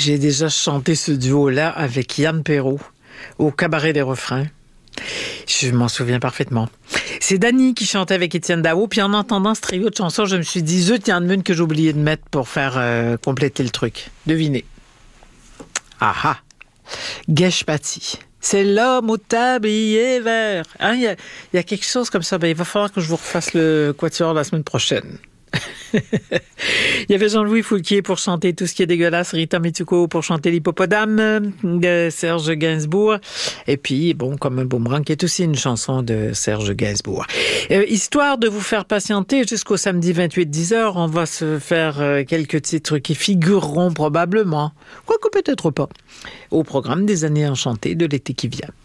J'ai déjà chanté ce duo-là avec Yann Perrault au Cabaret des Refrains. Je m'en souviens parfaitement. C'est Dany qui chantait avec Étienne Dao, puis en entendant ce trio de chansons, je me suis dit, zut, il y en a une que j'ai oublié de mettre pour faire compléter le truc. Devinez. Ah ah! Guèche Paty. C'est l'homme au tablier vert. Hein, il y a quelque chose comme ça. Ben, il va falloir que je vous refasse le quatuor la semaine prochaine. Il y avait Jean-Louis Foulquier pour chanter Tout ce qui est dégueulasse, Rita Mitsuko pour chanter l'hippopotame de Serge Gainsbourg, et puis bon, comme un boomerang qui est aussi une chanson de Serge Gainsbourg. Histoire de vous faire patienter jusqu'au samedi 28 10h, on va se faire quelques titres qui figureront probablement, quoique peut-être pas, au programme des années enchantées de l'été qui vient.